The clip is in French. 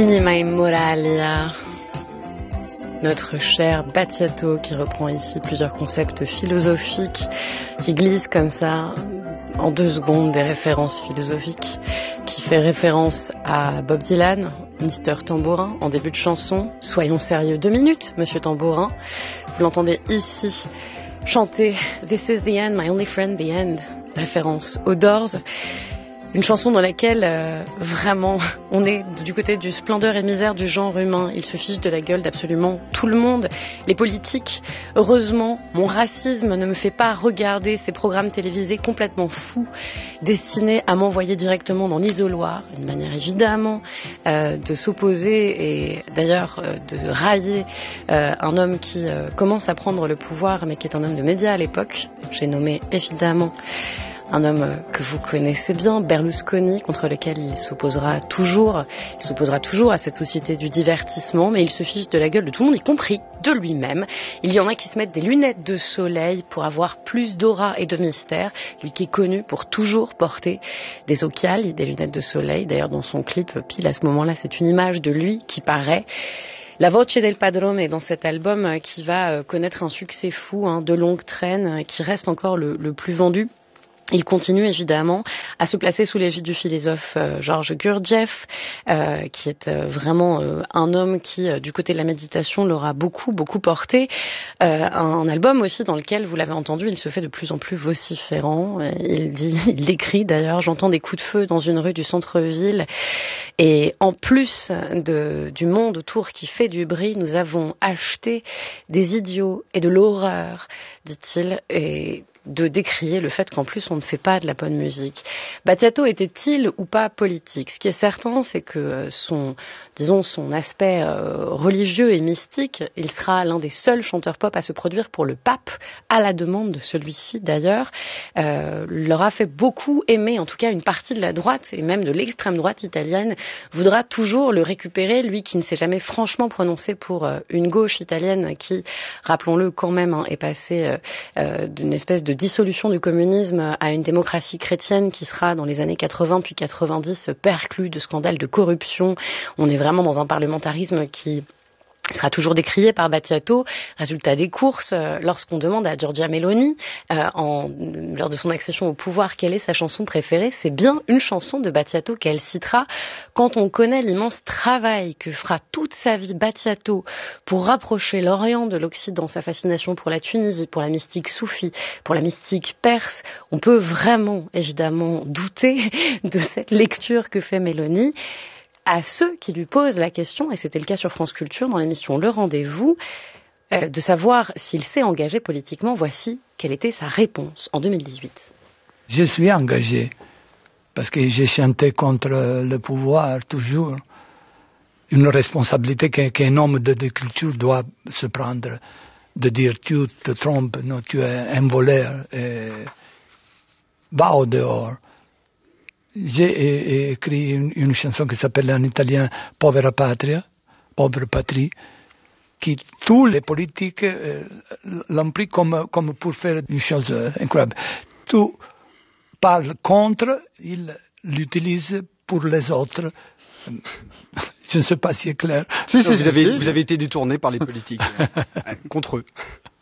Minima Moralia, notre cher Battiato qui reprend ici plusieurs concepts philosophiques, qui glisse comme ça en 2 secondes des références philosophiques, qui fait référence à Bob Dylan, Mister Tambourin, en début de chanson. Soyons sérieux 2 minutes, Monsieur Tambourin. Vous l'entendez ici chanter This is the end, my only friend, the end, référence aux Doors. Une chanson dans laquelle vraiment on est du côté du splendeur et misère du genre humain. Il se fiche de la gueule d'absolument tout le monde. Les politiques, heureusement, mon racisme ne me fait pas regarder ces programmes télévisés complètement fous, destinés à m'envoyer directement dans l'isoloir. Une manière évidemment de s'opposer et d'ailleurs de railler un homme qui commence à prendre le pouvoir, mais qui est un homme de médias à l'époque. J'ai nommé évidemment un homme que vous connaissez bien, Berlusconi, contre lequel il s'opposera toujours à cette société du divertissement, mais il se fiche de la gueule de tout le monde, y compris de lui-même. Il y en a qui se mettent des lunettes de soleil pour avoir plus d'aura et de mystère, lui qui est connu pour toujours porter des occhiali, des lunettes de soleil. D'ailleurs, dans son clip, pile à ce moment-là, c'est une image de lui qui paraît. La Voce del Padrone est dans cet album qui va connaître un succès fou, de longue traîne, qui reste encore le plus vendu. Il continue évidemment à se placer sous l'égide du philosophe Georges Gurdjieff, qui est vraiment un homme qui, du côté de la méditation, l'aura beaucoup porté. Un album aussi dans lequel, vous l'avez entendu, il se fait de plus en plus vociférant. Il écrit d'ailleurs, j'entends des coups de feu dans une rue du centre-ville. Et en plus du monde autour qui fait du bruit, nous avons acheté des idiots et de l'horreur, dit-il, et de décrier le fait qu'en plus on ne fait pas de la bonne musique. Battiato était-il ou pas politique? Ce qui est certain, c'est que son aspect religieux et mystique, il sera l'un des seuls chanteurs pop à se produire pour le pape, à la demande de celui-ci d'ailleurs, leur a fait beaucoup aimer, en tout cas une partie de la droite et même de l'extrême droite italienne voudra toujours le récupérer, lui qui ne s'est jamais franchement prononcé pour une gauche italienne qui, rappelons-le quand même, est passée d'une espèce de dissolution du communisme à une démocratie chrétienne qui sera dans les années 80 puis 90 perclue de scandales de corruption. On est vraiment dans un parlementarisme qui sera toujours décrié par Battiato. Résultat des courses, lorsqu'on demande à Giorgia Meloni, lors de son accession au pouvoir, quelle est sa chanson préférée, c'est bien une chanson de Battiato qu'elle citera. Quand on connaît l'immense travail que fera toute sa vie Battiato pour rapprocher l'Orient de l'Occident, sa fascination pour la Tunisie, pour la mystique soufie, pour la mystique perse, on peut vraiment, évidemment, douter de cette lecture que fait Meloni. À ceux qui lui posent la question, et c'était le cas sur France Culture dans l'émission Le Rendez-vous, de savoir s'il s'est engagé politiquement, voici quelle était sa réponse en 2018. Je suis engagé, parce que j'ai chanté contre le pouvoir toujours. Une responsabilité qu'un homme de culture doit se prendre, de dire tu te trompes, non, tu es un voleur, va au dehors. J'ai écrit une chanson qui s'appelle en italien Povera Patria, Pauvre Patrie, qui tous les politiques l'ont pris comme pour faire une chose incroyable. Tout parle contre, il l'utilise pour les autres. Je ne sais pas si c'est clair. Si, vous avez été détourné par les politiques contre eux.